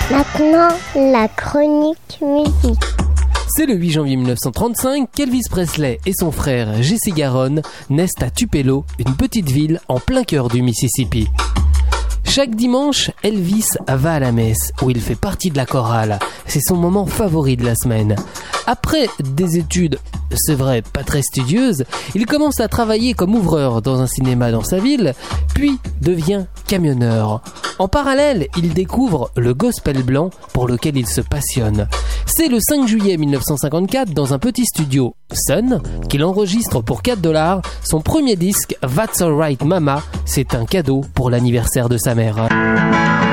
Maintenant, la chronique musique. C'est le 8 janvier 1935 qu'Elvis Presley et son frère Jesse Garon naissent à Tupelo, une petite ville en plein cœur du Mississippi. Chaque dimanche, Elvis va à la messe, où il fait partie de la chorale. C'est son moment favori de la semaine. Après des études, c'est vrai, pas très studieuses, il commence à travailler comme ouvreur dans un cinéma dans sa ville, puis devient camionneur. En parallèle, il découvre le gospel blanc pour lequel il se passionne. C'est le 5 juillet 1954, dans un petit studio Sun, qu'il enregistre pour $4 son premier disque That's Alright Mama. C'est un cadeau pour l'anniversaire de sa mère.